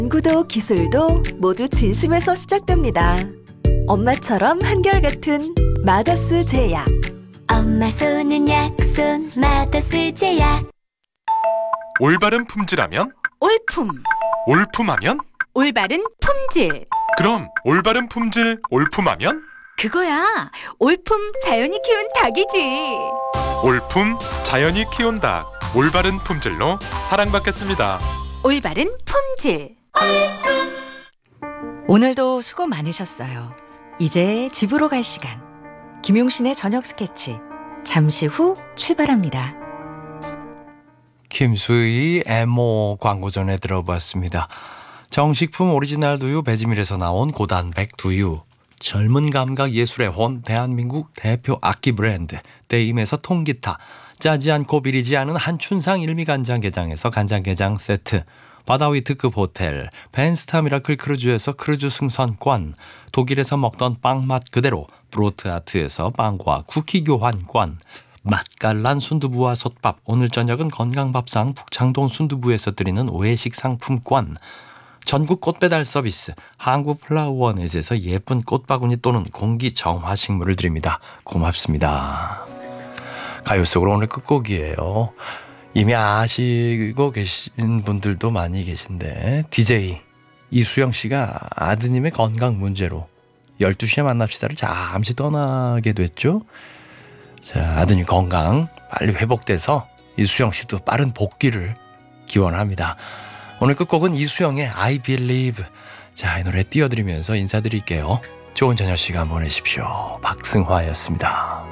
연구도 기술도 모두 진심에서 시작됩니다. 엄마처럼 한결같은 마더스 제약. 엄마 손은 약손 마더스 제약. 올바른 품질하면? 올품, 올품하면? 올바른 품질. 그럼 올바른 품질 올품하면? 그거야. 올품 자연이 키운 닭이지. 올품 자연이 키운 닭. 올바른 품질로 사랑받겠습니다. 올바른 품질. 오늘도 수고 많으셨어요. 이제 집으로 갈 시간. 김용신의 저녁 스케치 잠시 후 출발합니다. 김수희 애모 광고 전에 들어봤습니다. 정식품 오리지널 두유 배지밀에서 나온 고단백 두유, 젊은 감각 예술의 혼 대한민국 대표 악기 브랜드 데임에서 통기타, 짜지 않고 비리지 않은 한춘상 일미간장게장에서 간장게장 세트, 바다위 특급 호텔 벤스타 미라클 크루즈에서 크루즈 승선권, 독일에서 먹던 빵 맛 그대로 브로트아트에서 빵과 쿠키 교환권, 맛깔난 순두부와 솥밥 오늘 저녁은 건강밥상 북창동 순두부에서 드리는 외식 상품권, 전국 꽃배달 서비스 한국플라워원에서 예쁜 꽃바구니 또는 공기 정화식물을 드립니다. 고맙습니다. 가요 속으로 오늘 끝곡이에요. 이미 아시고 계신 분들도 많이 계신데 DJ 이수영 씨가 아드님의 건강 문제로 12시에 만납시다를 잠시 떠나게 됐죠. 자, 아드님 건강 빨리 회복돼서 이수영 씨도 빠른 복귀를 기원합니다. 오늘 끝곡은 이수영의 I Believe. 자, 이 노래 띄워드리면서 인사드릴게요. 좋은 저녁 시간 보내십시오. 박승화였습니다.